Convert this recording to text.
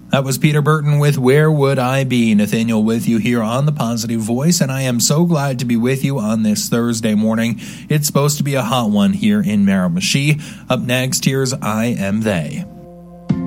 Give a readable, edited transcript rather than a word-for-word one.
That was Peter Burton with Where Would I Be? Nathaniel with you here on The Positive Voice, and I am so glad to be with you on this Thursday morning. It's supposed to be a hot one here in Miramichi. Up next, here's I Am They.